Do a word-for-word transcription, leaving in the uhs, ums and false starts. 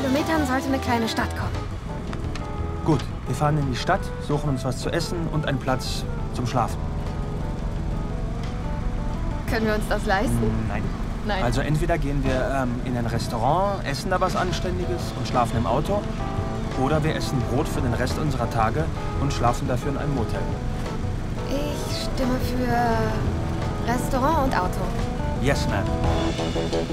Kilometern sollte eine kleine Stadt kommen. Gut, wir fahren in die Stadt, suchen uns was zu essen und einen Platz zum Schlafen. Können wir uns das leisten? Nein. Nein. Also entweder gehen wir ähm, in ein Restaurant, essen da was Anständiges und schlafen im Auto. Oder wir essen Brot für den Rest unserer Tage und schlafen dafür in einem Motel. Ich stimme für Restaurant und Auto. Yes, ma'am.